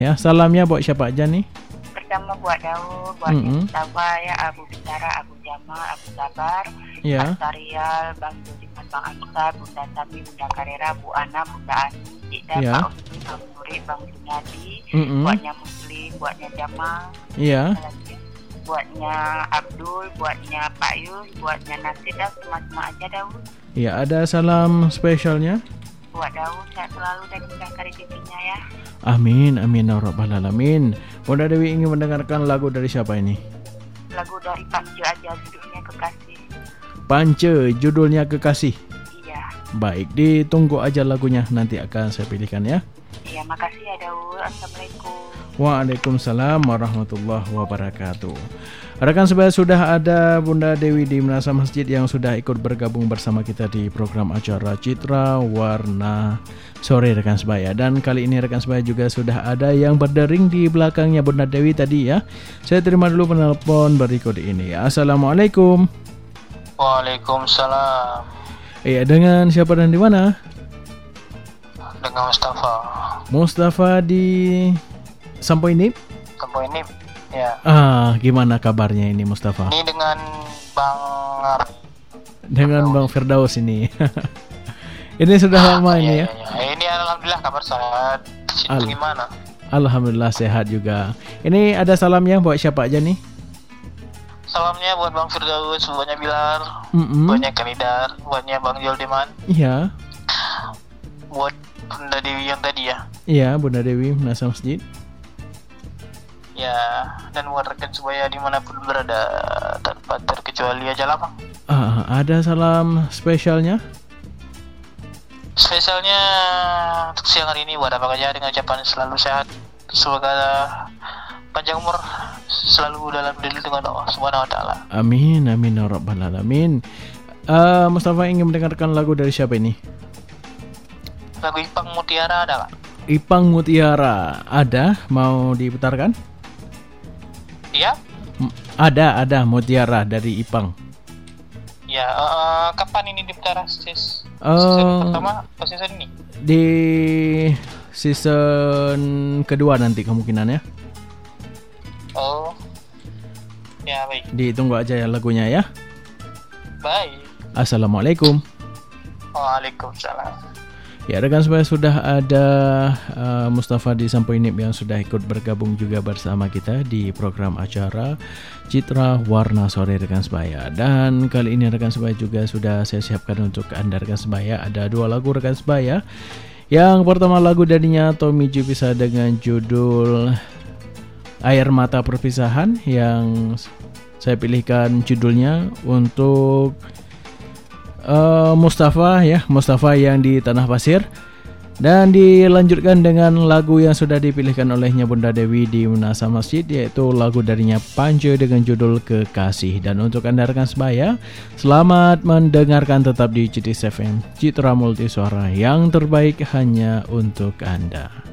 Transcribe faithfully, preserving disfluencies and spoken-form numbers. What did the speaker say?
Ya, salamnya buat siapa aja nih? Pertama buat Daud, buat Mm-mm. Mustafa ya, Abu Bicara, Abu Jamal, Abu Sabar, Ya, Pak Sarial, Bang Judiman, Bang Anissa, Bunda Sami, Bunda Karera, Bu Ana, Bunda Ani, Cikda, Ya. Pak Usni, Bang Nuri, Bang Junadi, Mm-mm. buatnya Muslim, buatnya Jamal, Iya. apa lagi ya? Buatnya Abdul, buatnya Pak Yus, buatnya Nasir, dan semua-semua aja Daud. Ya, ada salam spesialnya. Buat Daud, sehat selalu dan dimudahkan rezekinya ya. Amin, amin ya rabbal alamin. Bunda Dewi ingin mendengarkan lagu dari siapa ini? Lagu dari Pance aja, judulnya Kekasih. Pance, judulnya Kekasih. Iya. Baik, ditunggu aja lagunya, nanti akan saya pilihkan ya. Iya, makasih ya Daud. Assalamualaikum. Waalaikumsalam warahmatullahi wabarakatuh. Rekan sebaya, sudah ada Bunda Dewi di Menasa Masjid yang sudah ikut bergabung bersama kita di program acara Citra Warna Sore rekan sebaya. Dan kali ini rekan sebaya juga sudah ada yang berdering di belakangnya Bunda Dewi tadi ya. Saya terima dulu penelpon berikut ini. Assalamualaikum. Waalaikumsalam. Iya, dengan siapa dan di mana? Dengan Mustafa. Mustafa di Sampo ini. Tempo ini ya. Ah, gimana kabarnya ini Mustafa? Ini dengan Bang Ar. Dengan Bang Firdaus ini. Ini sudah lama Ah, ini iya, ya. iya, iya. Ini alhamdulillah kabar sehat. Situ Al- gimana? Alhamdulillah sehat juga. Ini ada salamnya buat siapa aja nih? Salamnya buat Bang Firdaus, buatnya Bilar, Mm-mm. buatnya Kanidar, buatnya Bang Joldeman, Iya, buat Bunda Dewi yang tadi ya. iya Bunda Dewi Menasa Masjid. Ya, dan buat rekan sebaya dimanapun berada tanpa terkecuali aja lah Bang. Ah, ada salam spesialnya? Spesialnya untuk siang hari ini buat apa aja dengan ucapan selalu sehat, semoga panjang umur, selalu dalam lindungan Allah Subhanahu wa taala. Amin, amin ya rabbal alamin. Ah, Mustafa ingin mendengarkan lagu dari siapa ini? Lagu Ipang Mutiara ada Kak? Ipang Mutiara. Ada, mau diputarkan? Iya? M- Ada, ada Mutiara dari Ipang. Ya, eh, kapan ini diputar sis? Oh. Season pertama atau season ini? Di season kedua nanti kemungkinan ya. Oh, ya baik. Ditunggu aja ya lagunya ya. Baik. Assalamualaikum. Waalaikumsalam. Ya rekan sebaya, sudah ada uh, Mustafa di Sampo Inip yang sudah ikut bergabung juga bersama kita di program acara Citra Warna Sore rekan sebaya. Dan kali ini rekan sebaya juga sudah saya siapkan untuk Anda rekan sebaya. Ada dua lagu rekan sebaya. Yang pertama lagu darinya Tommy Jupisa dengan judul Air Mata Perpisahan, yang saya pilihkan judulnya untuk Uh, Mustafa ya, Mustafa yang di Tanah Pasir. Dan dilanjutkan dengan lagu yang sudah dipilihkan olehnya Bunda Dewi di Menasa Masjid, yaitu lagu darinya Pance dengan judul Kekasih. Dan untuk Anda rekan sebaya, selamat mendengarkan tetap di C T S F M, Citra Multisuara, yang terbaik hanya untuk Anda.